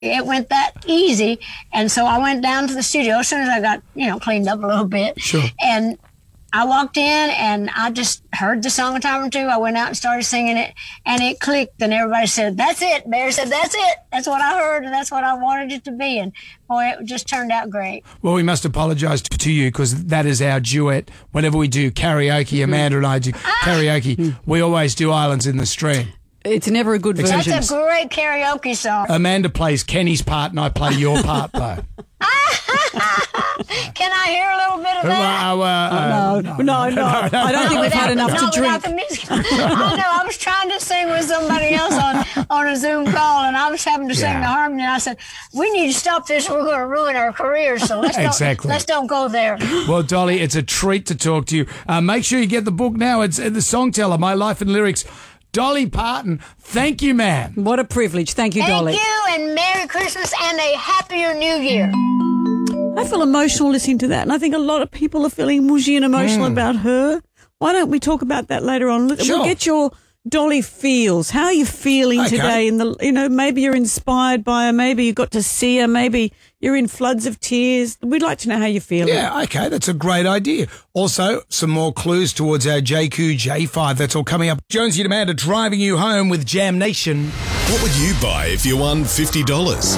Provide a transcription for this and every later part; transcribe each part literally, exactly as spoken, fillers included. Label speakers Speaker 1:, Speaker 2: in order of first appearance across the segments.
Speaker 1: It went that easy. And so I went down to the studio as soon as I got, you know, cleaned up a little bit.
Speaker 2: Sure.
Speaker 1: And I walked in and I just heard the song a time or two. I went out and started singing it and it clicked and everybody said, that's it. Mayor said, that's it. That's what I heard and that's what I wanted it to be. And boy, it just turned out great.
Speaker 2: Well, we must apologise to you because that is our duet. Whenever we do karaoke, Amanda and I do karaoke, we always do Islands in the Stream.
Speaker 3: It's never a good version.
Speaker 1: That's a great karaoke song.
Speaker 2: Amanda plays Kenny's part and I play your part, though.
Speaker 1: Can I hear a little bit of that?
Speaker 2: Uh, uh, uh,
Speaker 3: no, no, no, no. I don't think we've had enough
Speaker 1: no,
Speaker 3: to drink.
Speaker 1: The music. I know. I was trying to sing with somebody else on, on a Zoom call, and I was having to
Speaker 2: Yeah.
Speaker 1: sing the harmony. And I said, "We need to stop this. We're going to ruin our careers. So let's
Speaker 2: Exactly.
Speaker 1: don't let's don't go there."
Speaker 2: Well, Dolly, it's a treat to talk to you. Uh, make sure you get the book now. It's uh, The Songteller, My Life and Lyrics. Dolly Parton, thank you, ma'am.
Speaker 3: What a privilege. Thank you,
Speaker 1: Thank
Speaker 3: Dolly.
Speaker 1: you, and Merry Christmas and a happier New Year.
Speaker 3: I feel emotional listening to that, and I think a lot of people are feeling mushy and emotional
Speaker 2: Mm.
Speaker 3: about her. Why don't we talk about that later on? Look,
Speaker 2: Sure.
Speaker 3: We'll get your Dolly feels. How are you feeling
Speaker 2: Okay.
Speaker 3: today? In the, you know, maybe you're inspired by her. Maybe you got to see her. Maybe you're in floods of tears. We'd like to know how you're feeling.
Speaker 2: Yeah, okay, that's a great idea. Also, some more clues towards our J Q J five. That's all coming up. Jonesy and Amanda driving you home with Jam Nation.
Speaker 4: What would you buy if you won fifty dollars?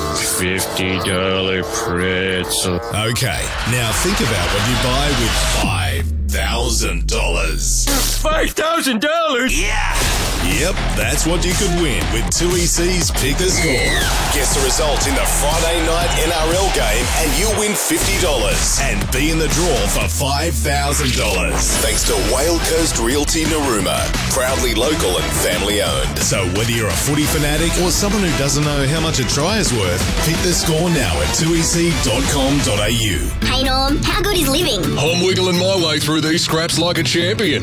Speaker 5: fifty dollar pretzel.
Speaker 4: Okay, now think about what you buy with five thousand dollars.
Speaker 5: five thousand dollars?
Speaker 4: Yeah! Yep, that's what you could win with two E C's Pick the Score. Guess the result in the Friday night N R L game and you win fifty dollars and be in the draw for five thousand dollars. Thanks to Whale Coast Realty Narooma. Proudly local and family owned. So whether you're a footy fanatic or someone who doesn't know how much a try is worth, pick the score now at two e c dot com dot a u.
Speaker 6: Hey Norm, how good is living?
Speaker 7: I'm wiggling my way through these scraps like a champion.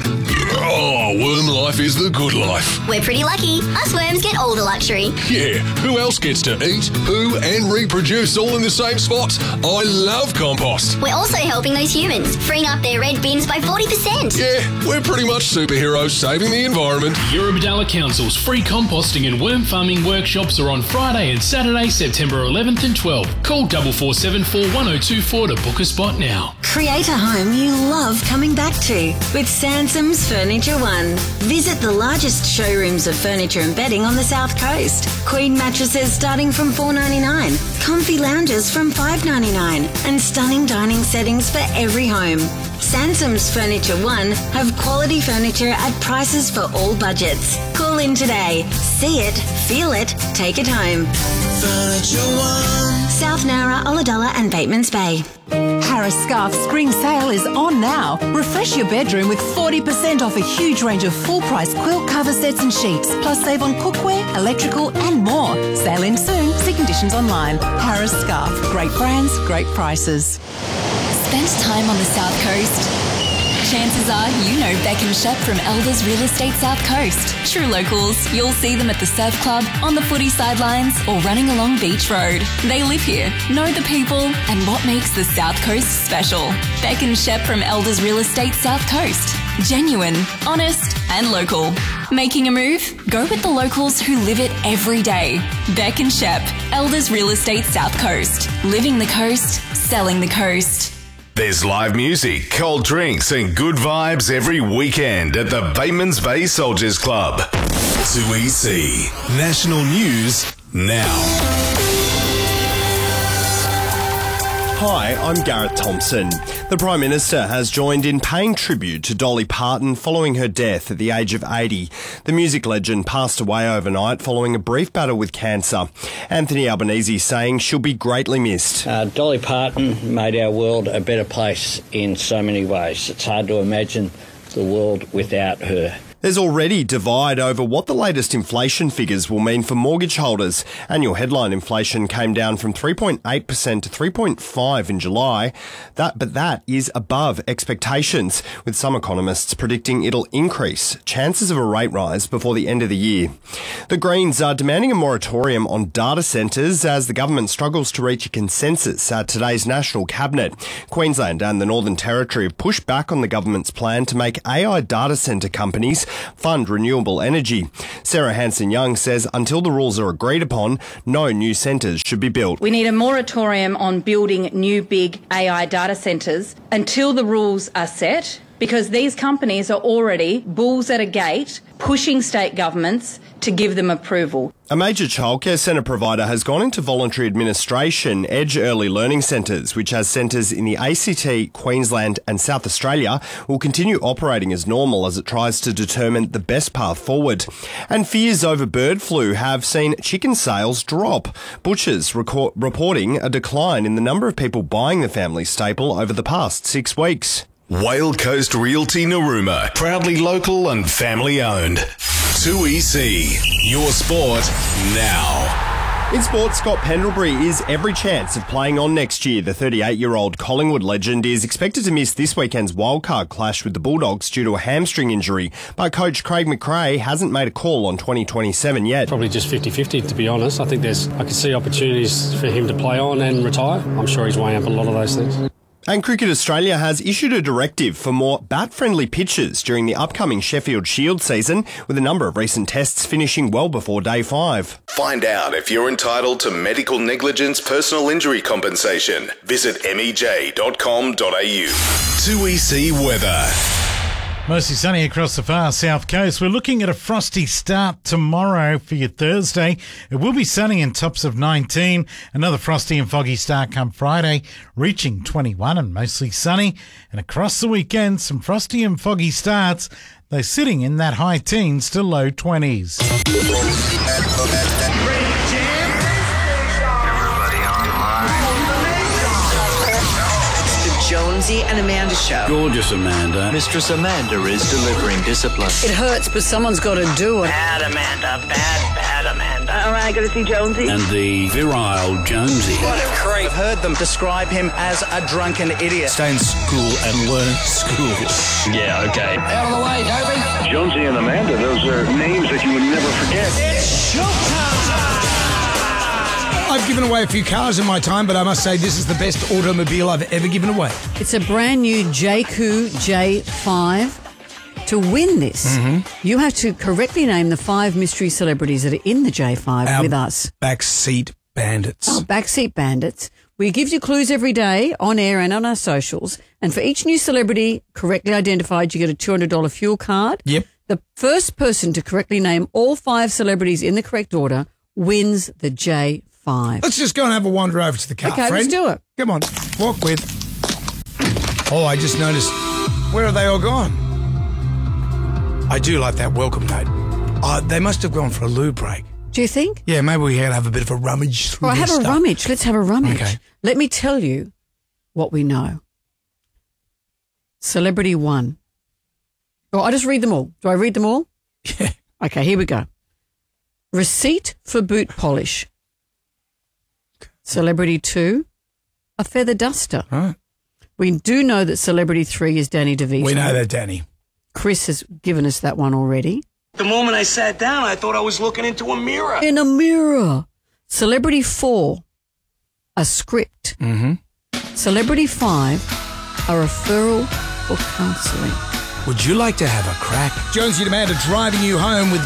Speaker 7: Oh, worm life is the good life.
Speaker 6: We're pretty lucky. Us worms get all the luxury.
Speaker 7: Yeah, who else gets to eat, poo and reproduce all in the same spot? I love compost.
Speaker 6: We're also helping those humans, freeing up their red bins by forty percent.
Speaker 7: Yeah, we're pretty much superheroes saving the environment.
Speaker 8: Eurobodalla Council's free composting and worm farming workshops are on Friday and Saturday, September eleventh and twelfth. Call four four seven four, one oh two four to book a spot now.
Speaker 9: Create a home you love coming back to with Sansom's Furniture One. Visit the largest showrooms of furniture and bedding on the South Coast. Queen mattresses starting from four dollars ninety-nine, comfy lounges from five dollars ninety-nine, and stunning dining settings for every home. Sansom's Furniture One have quality furniture at prices for all budgets. Call in today. See it, feel it, take it home. Furniture One. South Nowra, Ulladulla and Batemans Bay.
Speaker 10: Harris Scarf Spring Sale is on now. Refresh your bedroom with forty percent off a huge range of full-price quilt cover sets and sheets, plus save on cookware, electrical and more. Sale ends soon. See conditions online. Harris Scarf. Great brands, great prices.
Speaker 11: Spend time on the South Coast? Chances are you know Beck and Shep from Elders Real Estate South Coast. True locals, you'll see them at the surf club, on the footy sidelines, or running along Beach Road. They live here, know the people, and what makes the South Coast special. Beck and Shep from Elders Real Estate South Coast. Genuine, honest, and local. Making a move? Go with the locals who live it every day. Beck and Shep, Elders Real Estate South Coast. Living the coast, selling the coast.
Speaker 4: There's live music, cold drinks and good vibes every weekend at the Batemans Bay Soldiers Club. two E C National News now.
Speaker 12: Hi, I'm Gareth Thompson. The Prime Minister has joined in paying tribute to Dolly Parton following her death at the age of eighty. The music legend passed away overnight following a brief battle with cancer. Anthony Albanese saying she'll be greatly missed.
Speaker 13: Uh, Dolly Parton made our world a better place in so many ways. It's hard to imagine the world without her.
Speaker 12: There's already divide over what the latest inflation figures will mean for mortgage holders. Annual headline inflation came down from three point eight percent to three point five percent in July. That, but that is above expectations, with some economists predicting it'll increase chances of a rate rise before the end of the year. The Greens are demanding a moratorium on data centres as the government struggles to reach a consensus at today's National Cabinet. Queensland and the Northern Territory have pushed back on the government's plan to make A I data centre companies fund renewable energy. Sarah Hanson-Young says until the rules are agreed upon, no new centres should be built.
Speaker 14: We need a moratorium on building new big A I data centres until the rules are set, because these companies are already bulls at a gate pushing state governments to give them approval.
Speaker 12: A major childcare centre provider has gone into voluntary administration. Edge Early Learning Centres, which has centres in the A C T, Queensland and South Australia, will continue operating as normal as it tries to determine the best path forward. And fears over bird flu have seen chicken sales drop. Butchers record- reporting a decline in the number of people buying the family staple over the past six weeks.
Speaker 4: Whale Coast Realty Narooma, proudly local and family owned. two E C, your sport now.
Speaker 12: In sports, Scott Pendlebury is every chance of playing on next year. The thirty-eight-year-old Collingwood legend is expected to miss this weekend's wildcard clash with the Bulldogs due to a hamstring injury, but coach Craig McRae hasn't made a call on twenty twenty-seven yet.
Speaker 15: Probably just fifty-fifty, to be honest. I think there's, I can see opportunities for him to play on and retire. I'm sure he's weighing up a lot of those things.
Speaker 12: And Cricket Australia has issued a directive for more bat-friendly pitches during the upcoming Sheffield Shield season, with a number of recent tests finishing well before day five.
Speaker 4: Find out if you're entitled to medical negligence personal injury compensation. Visit m e j dot com dot a u. two E C weather.
Speaker 16: Mostly sunny across the far south coast. We're looking at a frosty start tomorrow for your Thursday. It will be sunny and tops of nineteen. Another frosty and foggy start come Friday, reaching twenty-one and mostly sunny. And across the weekend, some frosty and foggy starts. They're sitting in that high teens to low twenties.
Speaker 17: Jonesy and Amanda Show.
Speaker 5: Gorgeous Amanda.
Speaker 18: Mistress Amanda is delivering discipline.
Speaker 17: It hurts, but someone's got to do it.
Speaker 19: Bad Amanda, bad, bad Amanda.
Speaker 17: All right, got to see Jonesy.
Speaker 5: And the virile Jonesy.
Speaker 18: What a creep. I've heard them describe him as a drunken idiot.
Speaker 5: Stay in school and learn school. Yeah, okay.
Speaker 19: Out of the way, Toby.
Speaker 20: Jonesy and Amanda, those are names that you would never forget.
Speaker 19: It's showtime.
Speaker 2: I've given away a few cars in my time, but I must say this is the best automobile I've ever given away.
Speaker 3: It's a brand new J Q J five. To win this, mm-hmm. you have to correctly name the five mystery celebrities that are in the J five
Speaker 2: Our
Speaker 3: with us.
Speaker 2: Backseat bandits.
Speaker 3: Our backseat bandits. We give you clues every day on air and on our socials. And for each new celebrity correctly identified, you get a two hundred dollars fuel card.
Speaker 2: Yep.
Speaker 3: The first person to correctly name all five celebrities in the correct order wins the J five. Five.
Speaker 2: Let's just go and have a wander over to the car,
Speaker 3: okay,
Speaker 2: friend.
Speaker 3: let's do it.
Speaker 2: Come on, walk with. Oh, I just noticed. Where are they all gone? I do like that welcome note. Uh, they must have gone for a loo break.
Speaker 3: Do you think?
Speaker 2: Yeah, maybe we had to have a bit of a rummage through
Speaker 3: Well, have
Speaker 2: their
Speaker 3: a
Speaker 2: stuff.
Speaker 3: rummage. Let's have a rummage.
Speaker 2: Okay.
Speaker 3: Let me tell you what we know. Celebrity one. Oh, I just read them all. Do I read them all?
Speaker 2: Yeah.
Speaker 3: Okay, here we go. Receipt for boot polish. Celebrity two, a feather duster.
Speaker 2: Right.
Speaker 3: We do know that celebrity three is Danny DeVito.
Speaker 2: We know that, Danny.
Speaker 3: Chris has given us that one already.
Speaker 19: The moment I sat down, I thought I was looking into a mirror.
Speaker 3: In a mirror. Celebrity four, a script.
Speaker 2: Mm-hmm.
Speaker 3: Celebrity five, a referral for counselling.
Speaker 2: Would you like to have a crack? Jonesy and Amanda driving you home with